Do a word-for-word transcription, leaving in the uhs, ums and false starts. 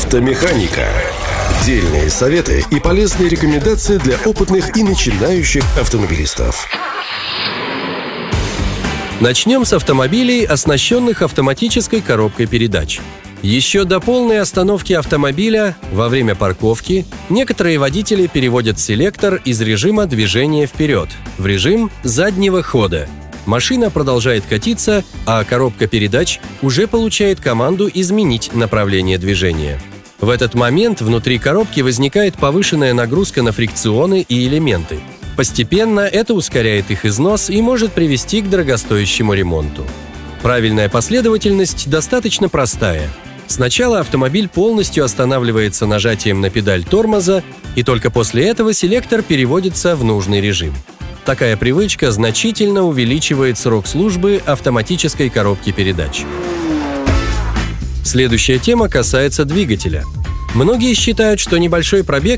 Автомеханика. Дельные советы и полезные рекомендации для опытных и начинающих автомобилистов. Начнем с автомобилей, оснащенных автоматической коробкой передач. Еще до полной остановки автомобиля, во время парковки, некоторые водители переводят селектор из режима движения вперед в режим заднего хода. Машина продолжает катиться, а коробка передач уже получает команду изменить направление движения. В этот момент внутри коробки возникает повышенная нагрузка на фрикционы и элементы. Постепенно это ускоряет их износ и может привести к дорогостоящему ремонту. Правильная последовательность достаточно простая. Сначала автомобиль полностью останавливается нажатием на педаль тормоза, и только после этого селектор переводится в нужный режим. Такая привычка значительно увеличивает срок службы автоматической коробки передач. Следующая тема касается двигателя. Многие считают, что небольшой пробег